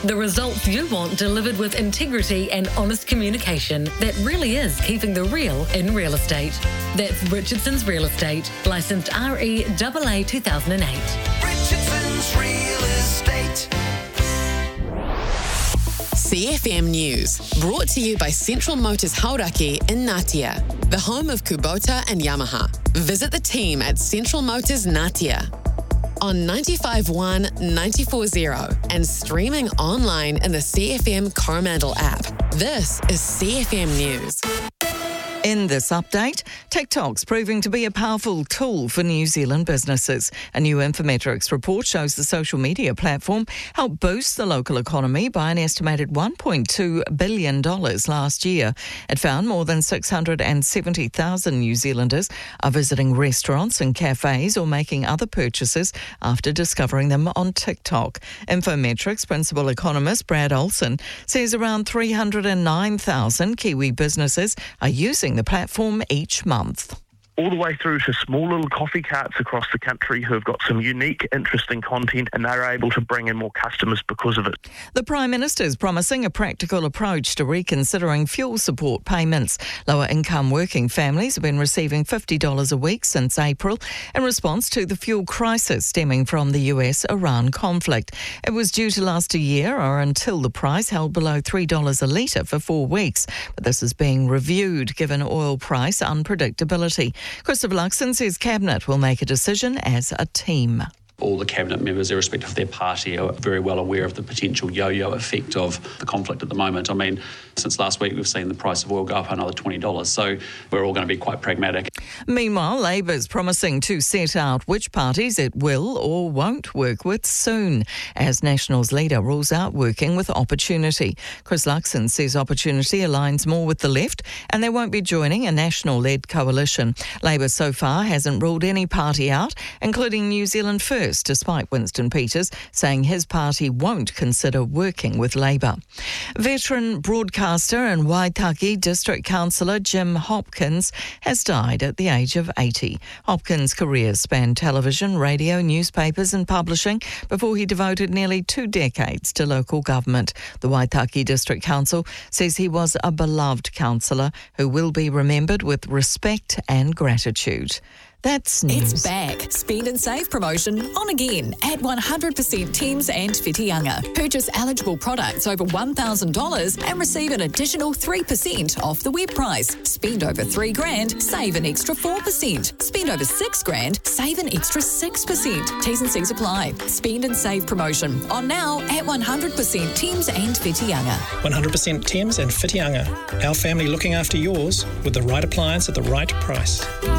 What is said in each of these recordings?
The results you want delivered with integrity and honest communication that really is keeping the real in real estate. That's Richardson's Real Estate, licensed REAA 2008. Richardson's Real Estate. CFM News, brought to you by Central Motors Hauraki in Ngatea, the home of Kubota and Yamaha. Visit the team at Central Motors Ngatea on 95.1, 94.0 and streaming online in the CFM Coromandel app. This is CFM News. In this update, TikTok's proving to be a powerful tool for New Zealand businesses. A new Infometrics report shows the social media platform helped boost the local economy by an estimated $1.2 billion last year. It found more than 670,000 New Zealanders are visiting restaurants and cafes or making other purchases after discovering them on TikTok. Infometrics principal economist Brad Olsen says around 309,000 Kiwi businesses are using the platform each month. All the way through to small little coffee carts across the country who have got some unique, interesting content, and they're able to bring in more customers because of it. The Prime Minister is promising a practical approach to reconsidering fuel support payments. Lower-income working families have been receiving $50 a week since April in response to the fuel crisis stemming from the US-Iran conflict. It was due to last a year or until the price held below $3 a litre for 4 weeks. But this is being reviewed given oil price unpredictability. Christopher Luxon says Cabinet will make a decision as a team. All the Cabinet members, irrespective of their party, are very well aware of the potential yo-yo effect of the conflict at the moment. I mean, since last week, we've seen the price of oil go up another $20, so we're all going to be quite pragmatic. Meanwhile, Labor's promising to set out which parties it will or won't work with soon, as National's leader rules out working with Opportunity. Chris Luxon says Opportunity aligns more with the left and they won't be joining a National-led coalition. Labor so far hasn't ruled any party out, including New Zealand First, despite Winston Peters saying his party won't consider working with Labor. Veteran broadcaster and Waitaki District Councillor Jim Hopkins has died at the age of 80. Hopkins' career spanned television, radio, newspapers and publishing before he devoted nearly 2 decades to local government. The Waitaki District Council says he was a beloved councillor who will be remembered with respect and gratitude. That's news. It's back. Spend and save promotion on again at 100% Thames and Whitianga. Purchase eligible products over $1,000 and receive an additional 3% off the web price. Spend over $3,000, save an extra 4%. Spend over $6,000, save an extra 6%. T's and C's apply. Spend and save promotion on now at 100% Thames and Whitianga. 100% Thames and Whitianga. Our family looking after yours with the right appliance at the right price.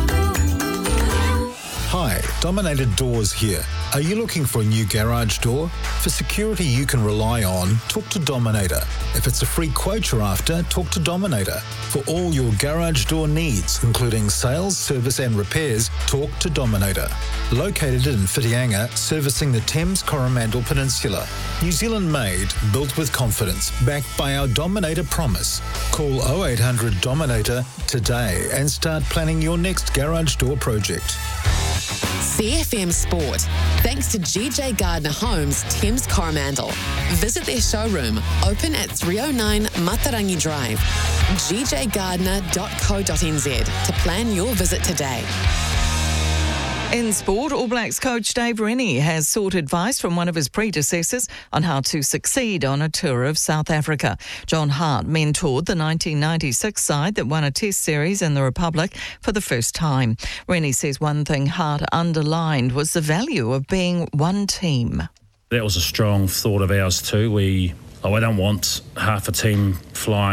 Hi, Dominator Doors here. Are you looking for a new garage door? For security you can rely on, talk to Dominator. If it's a free quote you're after, talk to Dominator. For all your garage door needs, including sales, service and repairs, talk to Dominator. Located in Whitianga, servicing the Thames Coromandel Peninsula. New Zealand made, built with confidence, backed by our Dominator promise. Call 0800 Dominator today and start planning your next garage door project. CFM Sport, thanks to GJ Gardner Homes, Thames Coromandel. Visit their showroom, open at 309 Matarangi Drive, gjgardner.co.nz to plan your visit today. In sport, All Blacks coach Dave Rennie has sought advice from one of his predecessors on how to succeed on a tour of South Africa. John Hart mentored the 1996 side that won a Test series in the Republic for the first time. Rennie says one thing Hart underlined was the value of being one team. That was a strong thought of ours too. I don't want half a team flying